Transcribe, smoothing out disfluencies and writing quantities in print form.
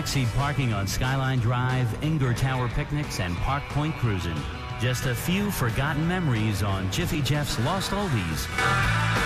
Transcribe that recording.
backseat parking on Skyline Drive, Inger Tower picnics, and Park Point cruising. Just a few forgotten memories on Jiffy Jeff's Lost Oldies.